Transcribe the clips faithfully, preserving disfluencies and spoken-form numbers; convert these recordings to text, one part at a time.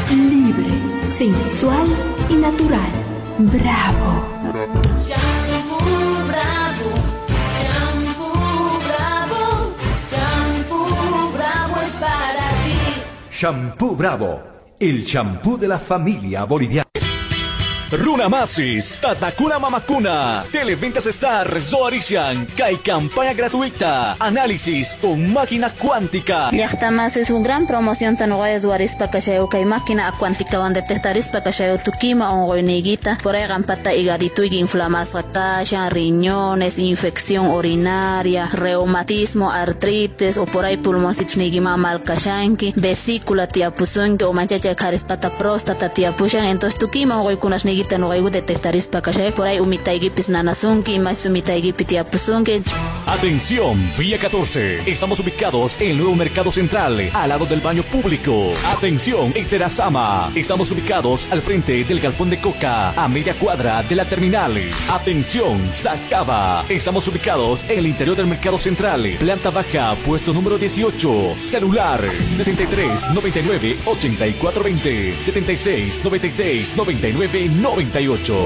libre, sensual y natural. Bravo. Shampoo Bravo, Shampoo Bravo, Shampoo Bravo es para ti. Shampoo Bravo, el shampoo de la familia boliviana. Runamasis, Tatakuna Mamakuna, Televentas Star, Zoarician, Kai campaña gratuita, análisis con máquina cuántica. Yachtamas es una gran promoción tanuaya Zoarispa Cachayo Kai máquina cuántica van detectarispa Cachayo Tukima on goiniguita, por ahí gampata higadito y inflamas cacaya, riñones, infección urinaria, reumatismo, artritis o por ahí pulmoncito nigima malcashanki, vesícula tiapuzunki o manchacha carispata próstata tiapushan, entonces Tukima on goikunas no hay detectaris para que por ahí umitaigipis nanasunki más umitaigipitiapusunki. Atención, Vía catorce. Estamos ubicados en el nuevo Mercado Central, al lado del baño público. Atención, en Terazama. Estamos ubicados al frente del galpón de Coca, a media cuadra de la terminal. Atención, Sacaba. Estamos ubicados en el interior del Mercado Central, planta baja, puesto número dieciocho. Celular sesenta y tres noventa y nueve ochenta y cuatro veinte, setenta y seis noventa y seis noventa y nueve noventa y ocho.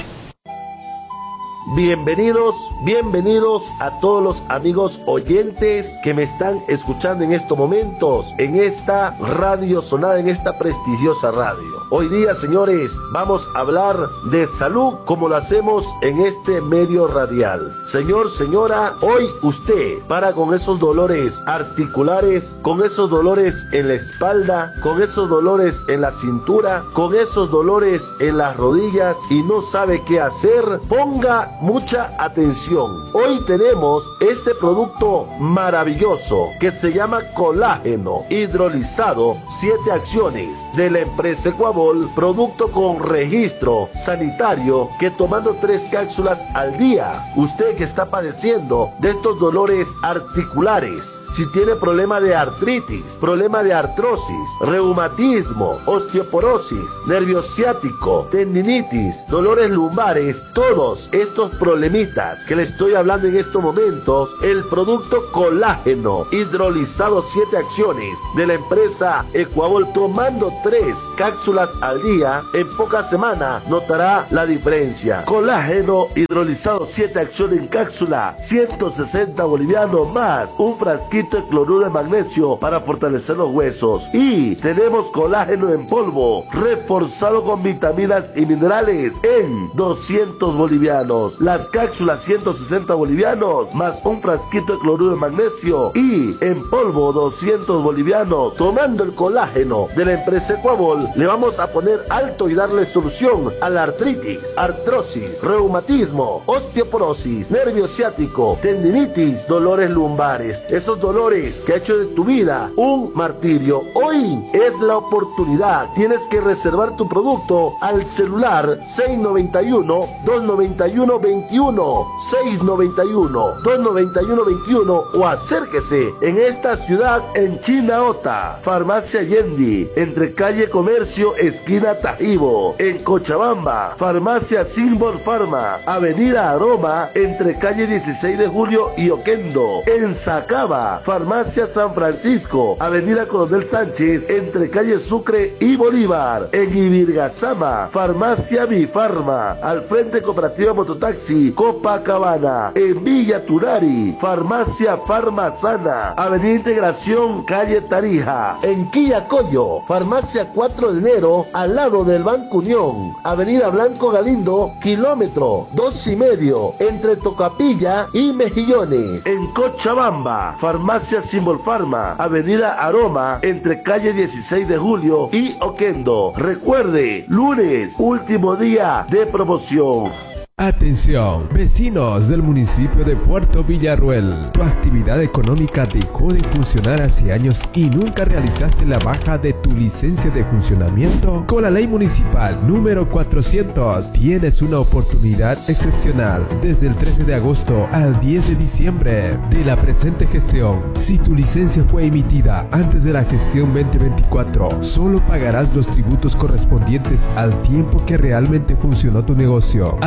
Bienvenidos, bienvenidos a todos los amigos oyentes que me están escuchando en estos momentos, en esta radio sonada, en esta prestigiosa radio. Hoy día, señores, vamos a hablar de salud como lo hacemos en este medio radial. Señor, señora, hoy usted para con esos dolores articulares, con esos dolores en la espalda, con esos dolores en la cintura, con esos dolores en las rodillas y no sabe qué hacer, ponga mucha atención. Hoy tenemos este producto maravilloso que se llama colágeno hidrolizado, siete acciones de la empresa Ecuabol, producto con registro sanitario que tomando tres cápsulas al día, usted que está padeciendo de estos dolores articulares, si tiene problema de artritis, problema de artrosis, reumatismo, osteoporosis, nervio ciático, tendinitis, dolores lumbares, todos estos problemitas que le estoy hablando en estos momentos, el producto colágeno hidrolizado siete acciones de la empresa Ecuabol, tomando tres cápsulas al día, en pocas semanas notará la diferencia. Colágeno hidrolizado siete acciones en cápsula, ciento sesenta bolivianos más un frasquito de cloruro de magnesio para fortalecer los huesos. Y tenemos colágeno en polvo reforzado con vitaminas y minerales en doscientos bolivianos. Las cápsulas ciento sesenta bolivianos más un frasquito de cloruro de magnesio y en polvo doscientos bolivianos. Tomando el colágeno de la empresa Ecuabol, le vamos a poner alto y darle solución a la artritis, artrosis, reumatismo, osteoporosis, nervio ciático, tendinitis, dolores lumbares, esos dolores que ha hecho de tu vida un martirio. Hoy es la oportunidad. Tienes que reservar tu producto al celular seis noventa y uno, dos noventa y uno, veintiuno, seis noventa y uno, dos noventa y uno, veintiuno o acérquese en esta ciudad en Chinaota, Farmacia Yendi, entre calle Comercio, esquina Tajibo. En Cochabamba, Farmacia Simbol Pharma, Avenida Aroma, entre calle dieciséis de julio y Oquendo. En Sacaba, Farmacia San Francisco, Avenida Coronel Sánchez, entre calle Sucre y Bolívar. En Ibirgazama, Farmacia Bifarma, al frente Cooperativa Mototaxi, Copacabana. En Villa Turari, Farmacia Farmasana, Avenida Integración, calle Tarija. En Quillacollo, Farmacia cuatro de enero, al lado del Banco Unión, Avenida Blanco Galindo, kilómetro dos y medio, entre Tocapilla y Mejillones. En Cochabamba, Farmacia Simbol Pharma, Avenida Aroma, entre calle dieciséis de julio y Oquendo. Recuerde, lunes, último día de promoción. Atención, vecinos del municipio de Puerto Villarruel. Tu actividad económica dejó de funcionar hace años y nunca realizaste la baja de tu licencia de funcionamiento. Con la ley municipal número cuatrocientos tienes una oportunidad excepcional desde el trece de agosto al diez de diciembre de la presente gestión. Si tu licencia fue emitida antes de la gestión veinte veinticuatro, solo pagarás los tributos correspondientes al tiempo que realmente funcionó tu negocio. Además,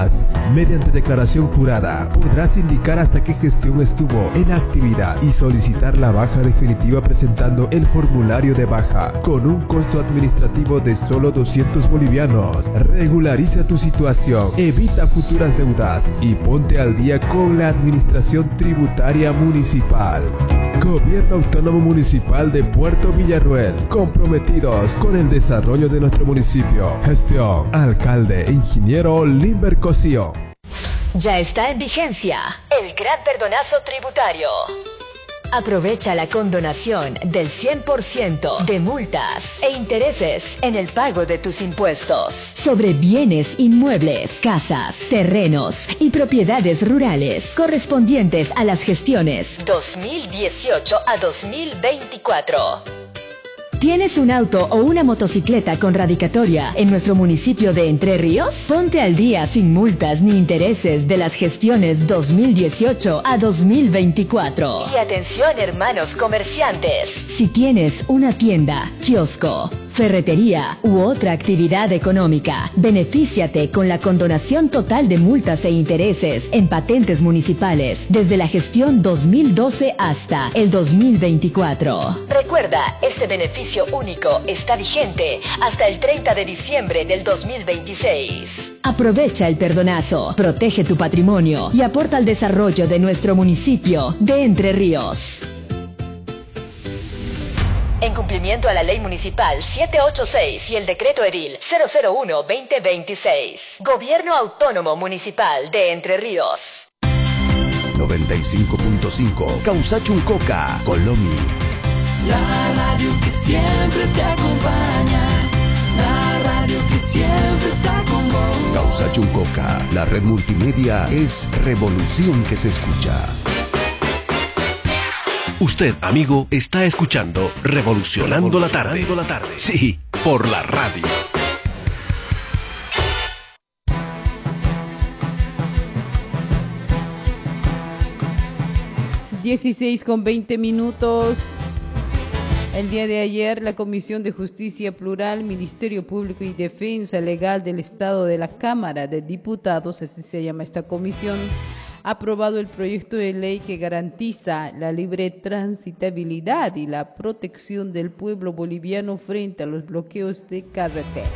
Además, mediante declaración jurada, podrás indicar hasta qué gestión estuvo en actividad y solicitar la baja definitiva presentando el formulario de baja con un costo administrativo de solo doscientos bolivianos. Regulariza tu situación, evita futuras deudas y ponte al día con la administración tributaria municipal. Gobierno Autónomo Municipal de Puerto Villarruel, comprometidos con el desarrollo de nuestro municipio. Gestión, alcalde, ingeniero Limber Cosío. Ya está en vigencia el gran perdonazo tributario. Aprovecha la condonación del cien por ciento de multas e intereses en el pago de tus impuestos sobre bienes inmuebles, casas, terrenos y propiedades rurales correspondientes a las gestiones dos mil dieciocho a dos mil veinticuatro. ¿Tienes un auto o una motocicleta con radicatoria en nuestro municipio de Entre Ríos? Ponte al día sin multas ni intereses de las gestiones dos mil dieciocho a dos mil veinticuatro. Y atención, hermanos comerciantes. Si tienes una tienda, kiosco, ferretería u otra actividad económica, benefíciate con la condonación total de multas e intereses en patentes municipales desde la gestión dos mil doce hasta el dos mil veinticuatro. Recuerda, este beneficio único está vigente hasta el treinta de diciembre del dos mil veintiséis. Aprovecha el perdonazo, protege tu patrimonio y aporta al desarrollo de nuestro municipio de Entre Ríos. En cumplimiento a la Ley Municipal setecientos ochenta y seis y el Decreto Edil cero cero uno barra veinte veintiséis. Gobierno Autónomo Municipal de Entre Ríos. noventa y cinco punto cinco Causachuncoca, Colomi. La radio que siempre te acompaña, la radio que siempre está con vos. Causachuncoca, la red multimedia es revolución que se escucha. Usted, amigo, está escuchando Revolucionando, Revolucionando la tarde. la tarde. Sí, por la radio. dieciséis con veinte minutos. El día de ayer, la Comisión de Justicia Plural, Ministerio Público y Defensa Legal del Estado de la Cámara de Diputados, así se llama esta comisión, ha aprobado el proyecto de ley que garantiza la libre transitabilidad y la protección del pueblo boliviano frente a los bloqueos de carreteras.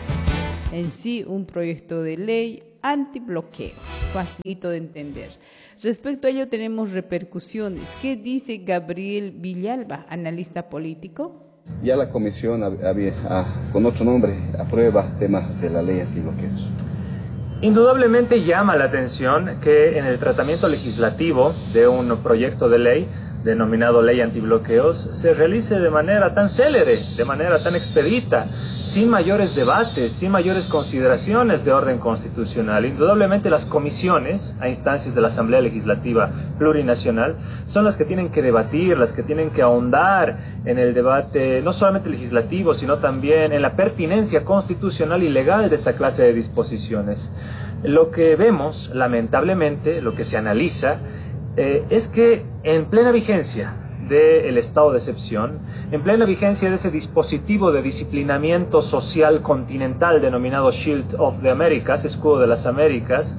En sí, un proyecto de ley antibloqueo, facilito de entender. Respecto a ello tenemos repercusiones. ¿Qué dice Gabriel Villalba, analista político? Ya la comisión había, ah, con otro nombre, aprueba temas de la ley antibloqueos. Indudablemente llama la atención que en el tratamiento legislativo de un proyecto de ley denominado Ley Antibloqueos se realice de manera tan célere, de manera tan expedita, sin mayores debates, sin mayores consideraciones de orden constitucional. Indudablemente las comisiones a instancias de la Asamblea Legislativa Plurinacional son las que tienen que debatir, las que tienen que ahondar en el debate no solamente legislativo, sino también en la pertinencia constitucional y legal de esta clase de disposiciones. Lo que vemos, lamentablemente, lo que se analiza, Eh, es que en plena vigencia del estado de excepción, en plena vigencia de ese dispositivo de disciplinamiento social continental denominado Shield of the Americas, escudo de las Américas,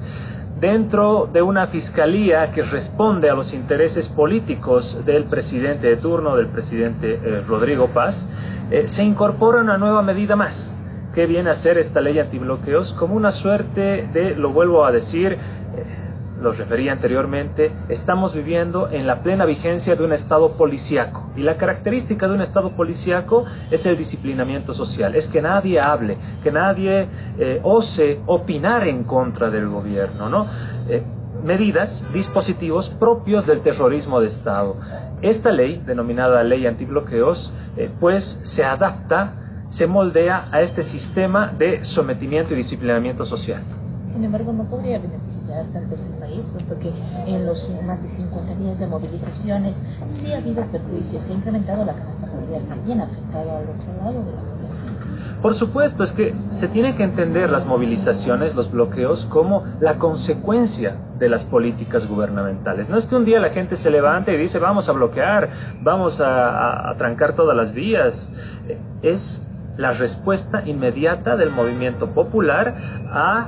dentro de una fiscalía que responde a los intereses políticos del presidente de turno, del presidente eh, Rodrigo Paz, eh, se incorpora una nueva medida más, que viene a ser esta ley antibloqueos como una suerte de, lo vuelvo a decir, lo refería anteriormente, estamos viviendo en la plena vigencia de un estado policíaco. Y la característica de un estado policíaco es el disciplinamiento social, es que nadie hable, que nadie eh, ose opinar en contra del gobierno, ¿no? Eh, medidas, dispositivos propios del terrorismo de Estado. Esta ley, denominada Ley Antibloqueos, eh, pues se adapta, se moldea a este sistema de sometimiento y disciplinamiento social. Sin embargo, no podría beneficiar tal vez el país, puesto que en los más de cincuenta días de movilizaciones sí ha habido perjuicios, se ha incrementado la canasta familiar, también ha afectado al otro lado de la población. Por supuesto, es que se tiene que entender las movilizaciones, los bloqueos, como la consecuencia de las políticas gubernamentales. No es que un día la gente se levante y dice vamos a bloquear, vamos a, a, a trancar todas las vías. Es la respuesta inmediata del movimiento popular a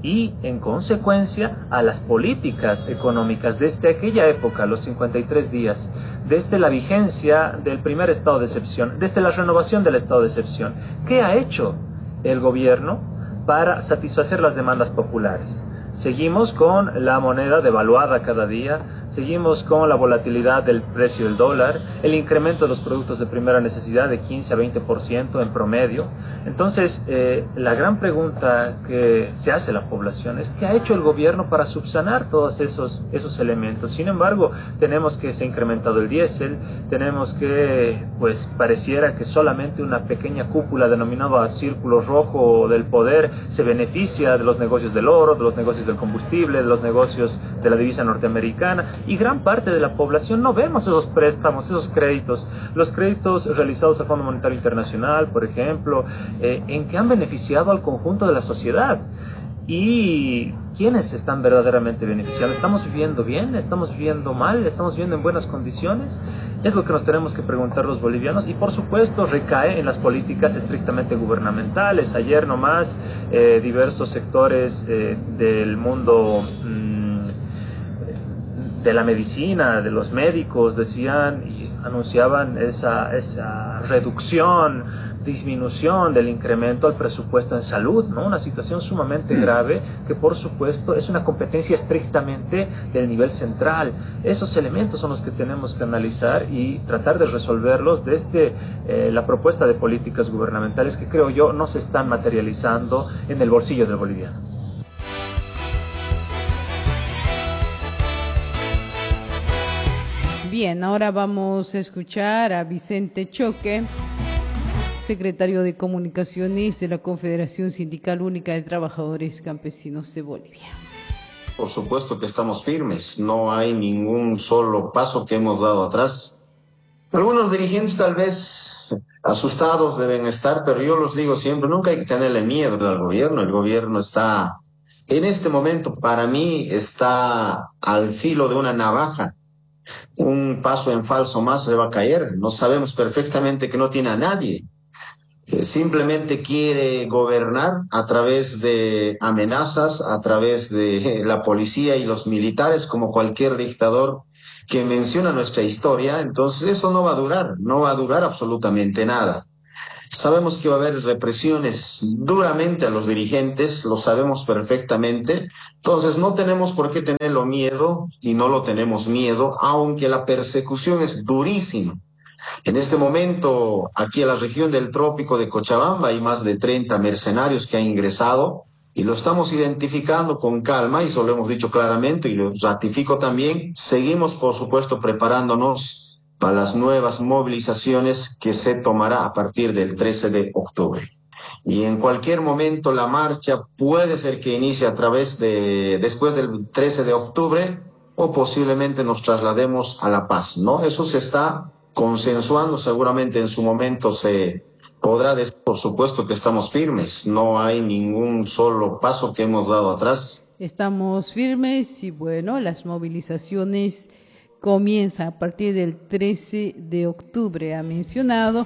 y en consecuencia a las políticas económicas desde aquella época, los cincuenta y tres días, desde la vigencia del primer estado de excepción, desde la renovación del estado de excepción. ¿Qué ha hecho el gobierno para satisfacer las demandas populares? Seguimos con la moneda devaluada cada día, seguimos con la volatilidad del precio del dólar, el incremento de los productos de primera necesidad de quince a veinte por ciento en promedio. Entonces, eh, la gran pregunta que se hace a la población es ¿qué ha hecho el gobierno para subsanar todos esos, esos elementos? Sin embargo, tenemos que se ha incrementado el diésel, tenemos que, pues, pareciera que solamente una pequeña cúpula denominada círculo rojo del poder se beneficia de los negocios del oro, de los negocios del combustible, de los negocios de la divisa norteamericana, y gran parte de la población no vemos esos préstamos, esos créditos, los créditos realizados al Fondo Monetario Internacional, por ejemplo, eh, en que han beneficiado al conjunto de la sociedad. ¿Y quiénes están verdaderamente beneficiando? ¿Estamos viviendo bien? ¿Estamos viviendo mal? ¿Estamos viviendo en buenas condiciones? Es lo que nos tenemos que preguntar los bolivianos, y por supuesto recae en las políticas estrictamente gubernamentales. Ayer nomás eh, diversos sectores eh, del mundo mmm, de la medicina, de los médicos, decían y anunciaban esa, esa reducción, disminución del incremento al presupuesto en salud, ¿no? Una situación sumamente grave que por supuesto es una competencia estrictamente del nivel central. Esos elementos son los que tenemos que analizar y tratar de resolverlos desde eh, la propuesta de políticas gubernamentales que creo yo no se están materializando en el bolsillo del boliviano. Bien, ahora vamos a escuchar a Vicente Choque, secretario de Comunicaciones de la Confederación Sindical Única de Trabajadores Campesinos de Bolivia. Por supuesto que estamos firmes, no hay ningún solo paso que hemos dado atrás. Algunos dirigentes tal vez asustados deben estar, pero yo los digo siempre, nunca hay que tenerle miedo al gobierno. El gobierno está, en este momento, para mí, está al filo de una navaja. Un paso en falso más se va a caer. No sabemos perfectamente que no tiene a nadie. Simplemente quiere gobernar a través de amenazas, a través de la policía y los militares, como cualquier dictador que menciona nuestra historia. Entonces eso no va a durar, no va a durar absolutamente nada. Sabemos que va a haber represiones duramente a los dirigentes, lo sabemos perfectamente. Entonces no tenemos por qué tenerlo miedo, y no lo tenemos miedo, aunque la persecución es durísima. En este momento, aquí en la región del trópico de Cochabamba, hay más de treinta mercenarios que han ingresado y lo estamos identificando con calma, y eso lo hemos dicho claramente y lo ratifico también. Seguimos, por supuesto, preparándonos para las nuevas movilizaciones que se tomará a partir del trece de octubre. Y en cualquier momento la marcha puede ser que inicie a través de, después del trece de octubre, o posiblemente nos traslademos a La Paz, ¿no? Eso se está consensuando, seguramente en su momento se podrá decir. Por supuesto que estamos firmes, no hay ningún solo paso que hemos dado atrás. Estamos firmes y bueno, las movilizaciones comienzan a partir del trece de octubre, ha mencionado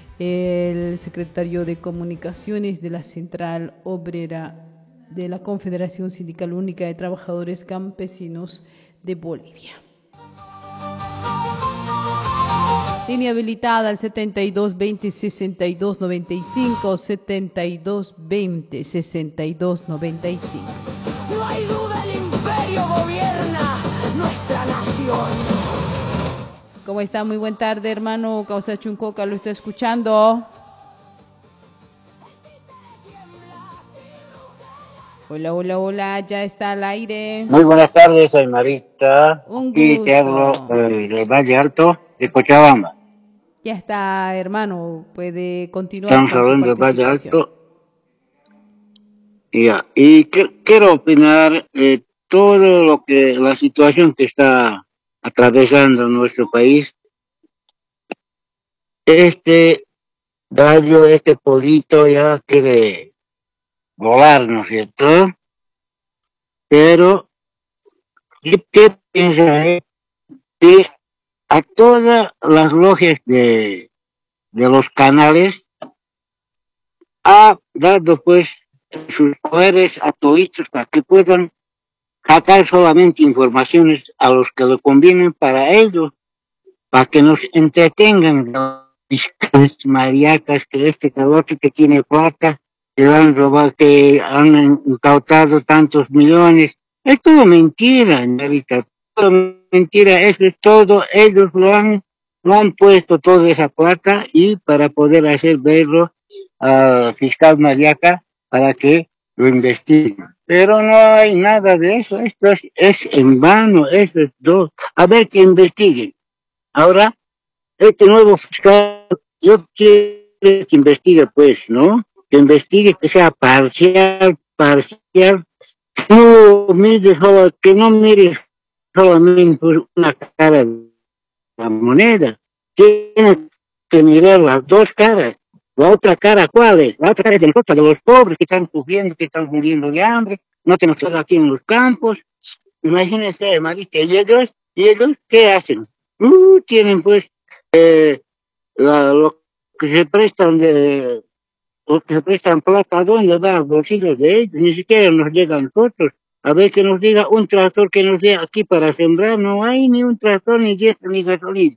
el secretario de Comunicaciones de la Central Obrera de la Confederación Sindical Única de Trabajadores Campesinos de Bolivia. Línea habilitada al setenta y dos veinte sesenta y dos noventa y cinco, setenta y dos veinte sesenta y dos noventa y cinco. No hay duda, el imperio gobierna nuestra nación. ¿Cómo está? Muy buena tarde, hermano Causa Chuncoca, lo está escuchando. Hola, hola, hola, ya está al aire. Muy buenas tardes, soy Marita. Un Aquí gusto. te hablo eh, del Valle Alto de Cochabamba. Ya está, hermano, puede continuar. Estamos con su hablando del Valle participación. Alto. Ya, y que, quiero opinar eh, todo lo que, la situación que está atravesando nuestro país. Este gallo, este pollito ya quiere volar, ¿no es cierto? Pero, ¿qué, qué piensa él? Que a todas las logias de, de los canales ha dado pues sus poderes a toditos para que puedan sacar solamente informaciones a los que le convienen para ellos, para que nos entretengan los fiscales mariacas, que este cabrón que tiene plata, que han robado, que han incautado tantos millones. Es todo mentira, ahorita, todo mentira, eso es todo, ellos lo han, lo han puesto toda esa plata y para poder hacer verlo al fiscal mariaca para que lo investiguen. Pero no hay nada de eso, esto es, es en vano, eso es todo. A ver que investiguen. Ahora, este nuevo fiscal, yo quiero que investigue, pues, ¿no? Que investigue, que sea parcial, parcial, no mire solo, que no mire solamente una cara de la moneda, tiene que mirar las dos caras. La otra cara, ¿cuál es? La otra cara es de nosotros, de los pobres que están sufriendo, que están muriendo de hambre, no tenemos todo aquí en los campos. Imagínense, Marita, y ellos, y ellos, ¿qué hacen? Uh, tienen pues eh, la, lo que se prestan de, lo que se prestan plata, ¿a dónde va? Al bolsillo de ellos, ni siquiera nos llega a nosotros. A ver que nos diga un tractor que nos dé aquí para sembrar, no hay ni un tractor, ni diésel, ni gasolina.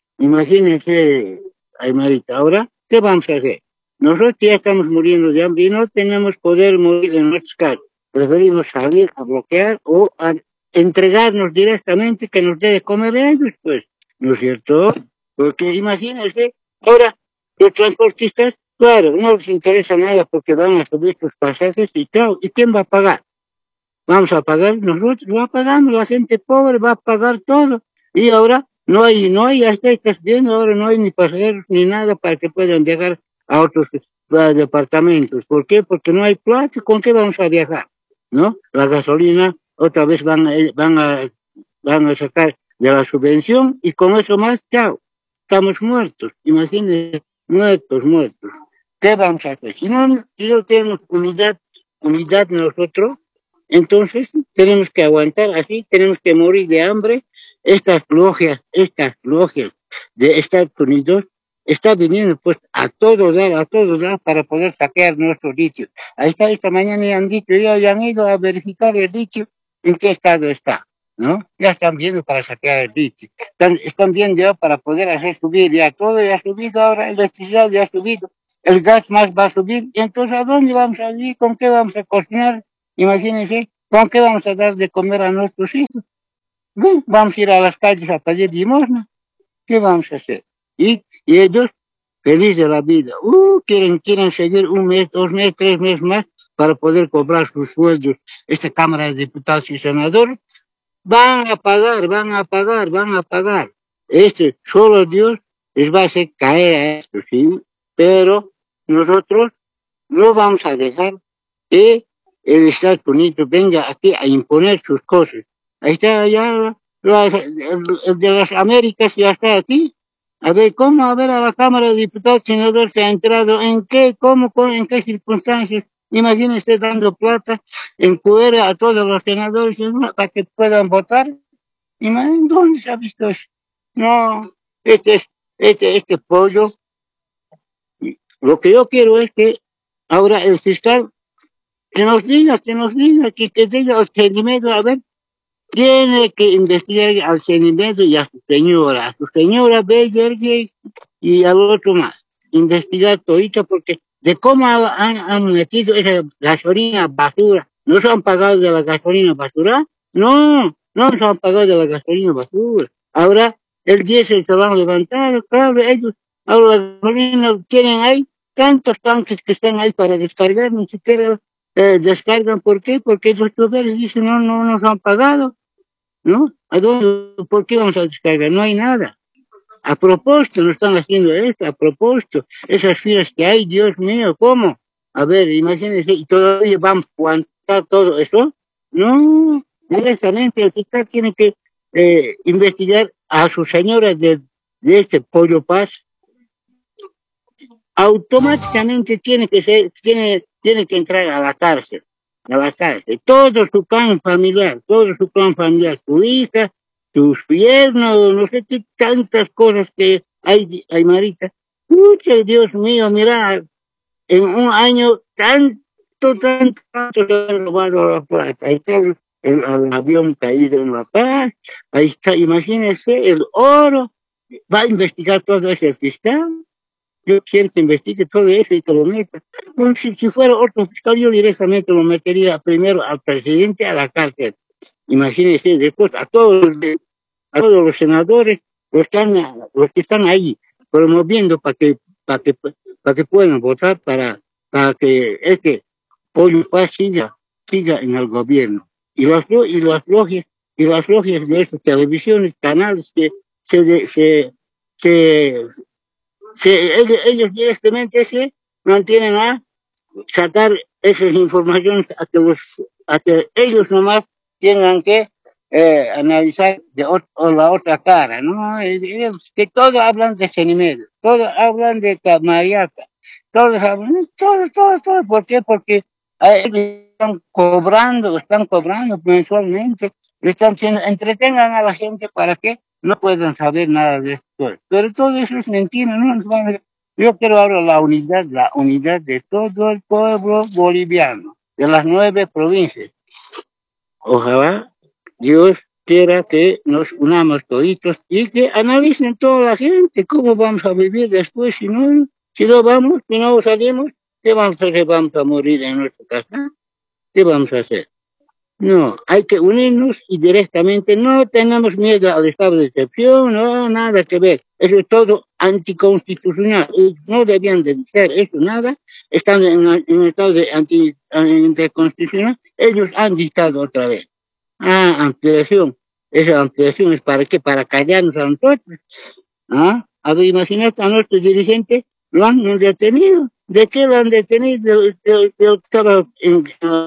Imagínense, ay Marita, ahora, ¿qué vamos a hacer? Nosotros ya estamos muriendo de hambre y no tenemos poder morir en nuestros casos. Preferimos salir a bloquear o a entregarnos directamente que nos dé de comer a ellos, pues, ¿no es cierto? Porque imagínense, ahora, los transportistas, claro, no les interesa nada porque van a subir sus pasajes y chao. ¿Y quién va a pagar? Vamos a pagar nosotros, va pagando, la gente pobre va a pagar todo. Y ahora no hay, no hay, hasta estás viendo, ahora no hay ni pasajeros ni nada para que puedan viajar a otros a departamentos. ¿Por qué? Porque no hay plata. ¿Con qué vamos a viajar? ¿No? La gasolina otra vez van a, van a, van a sacar de la subvención y con eso más, chao. Estamos muertos. Imagínense, muertos, muertos. ¿Qué vamos a hacer? Si no, si no tenemos unidad, unidad nosotros, entonces tenemos que aguantar así, tenemos que morir de hambre. Estas logias, estas logias de Estados Unidos está viniendo pues a todo dar, a todo dar para poder saquear nuestro litio. Ahí está, esta mañana ya han dicho, ya, ya han ido a verificar el litio en qué estado está, ¿no? Ya están viendo para saquear el litio. Están, están viendo ya para poder hacer subir, ya todo ya ha subido ahora, la electricidad ya ha subido, el gas más va a subir, y entonces ¿a dónde vamos a vivir? ¿Con qué vamos a cocinar? Imagínense, ¿con qué vamos a dar de comer a nuestros hijos? ¿No? Vamos a ir a las calles a pedir limosna. ¿Qué vamos a hacer? Y, y ellos, feliz de la vida, uh, quieren, quieren seguir un mes, dos meses, tres meses más para poder cobrar sus sueldos. Esta Cámara de Diputados y Senadores van a pagar, van a pagar, van a pagar. Este, solo Dios les va a hacer caer a esto, ¿sí? Pero nosotros no vamos a dejar que el Estados Unidos venga aquí a imponer sus cosas. Ahí está ya, la, el, el de las Américas ya está aquí. A ver, ¿cómo? A ver, a la Cámara de Diputados y Senadores se ha entrado, ¿en qué? ¿Cómo? ¿Cómo? ¿En qué circunstancias? Imagínense dando plata en cuera a todos los senadores para que puedan votar. Imagínense, ¿dónde se ha visto eso? No, este, este, este pollo. Lo que yo quiero es que ahora el fiscal que nos diga, que nos diga, que, que diga al Cenimedo, a ver, tiene que investigar al Cenimedo y a su señora, a su señora Beyer y al otro más. Investigar todito porque de cómo han, han metido esa gasolina basura. ¿No se han pagado de la gasolina basura? No, no se han pagado de la gasolina basura. Ahora el diésel se lo han levantado, claro, ellos, ahora la gasolina tienen ahí tantos tanques que están ahí para descargar, ni siquiera eh, descargan. ¿Por qué? Porque los choferes dicen, no, no nos han pagado, ¿no? ¿A dónde? ¿Por qué vamos a descargar? No hay nada. A propósito, no están haciendo esto, a propósito. Esas filas que hay, Dios mío, ¿cómo? A ver, imagínense, y todavía van a aguantar todo eso. No, directamente el fiscal tiene que eh, investigar a su señora de, de este Pollo Paz. Automáticamente tiene que ser, tiene, tiene que entrar a la cárcel, a la cárcel. Todo su clan familiar, todo su clan familiar, su hija, sus yernos, no sé qué tantas cosas que hay, hay Marita. Mucho, Dios mío, mira, en un año tan, tanto, tanto, tanto se han robado la plata. Ahí está el, el, el avión caído en La Paz, ahí está, imagínense, el oro. Va a investigar todo eso el fiscal. Yo quiero que investigue todo eso y que lo meta. Bueno, si, si fuera otro fiscal, yo directamente lo metería primero al presidente a la cárcel. Imagínense, después a todos los, de, a todos los senadores, los, están, los que están ahí, promoviendo para que, para que, para que puedan votar para, para que este Pollo Paz siga, siga en el gobierno. Y las, y las logias, y las logias de estas televisiones, canales que se, se, se, se ellos, ellos directamente se mantienen a sacar esas informaciones a que los, a que ellos nomás tengan que eh, analizar de o, o la otra cara, ¿no? Ellos, que todos hablan de Cenimedo, todos hablan de Camariaca, todos hablan, todo, todo, todo. ¿Por qué? Porque ellos están cobrando, están cobrando mensualmente, le están diciendo, entretengan a la gente para que no puedan saber nada de esto. Pero todo eso es mentira, ¿no? Yo quiero ahora la unidad, la unidad de todo el pueblo boliviano, de las nueve provincias. Ojalá Dios quiera que nos unamos toditos y que analicen toda la gente cómo vamos a vivir después. Si no, si no vamos, si no salimos, ¿qué vamos a hacer? ¿Vamos a morir en nuestra casa? ¿Qué vamos a hacer? No, hay que unirnos y directamente no tenemos miedo al estado de excepción, no, nada que ver. Eso es todo anticonstitucional. No debían de ser eso, nada. Están en, en estado de anti, anticonstitucional. Ellos han dictado otra vez. Ah, ampliación. Esa ampliación es para qué? Para callarnos a nosotros. Ah, a ver, imagínate a nuestros dirigentes, lo han detenido. ¿De qué lo han detenido? De, de, de, estaba en,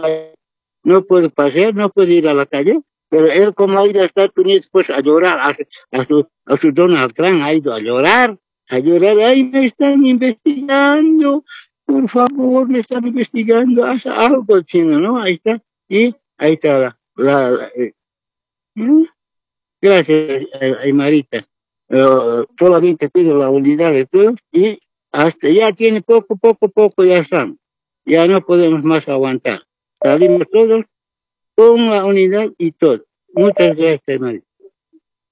no puede pasear, no puede ir a la calle, pero él como ha ido a Estados Unidos pues a llorar, a, a, su, a su Donald Trump ha ido a llorar, a llorar, ahí me están investigando, por favor, me están investigando, haz algo, chino, ¿no? Ahí está, y ahí está la, la, la eh, ¿no? Gracias, Aymarita. Uh, solamente pido la unidad de todos y hasta ya tiene poco, poco, poco, ya estamos, ya no podemos más aguantar. Salimos todos con la unidad y todo. Muchas gracias, María.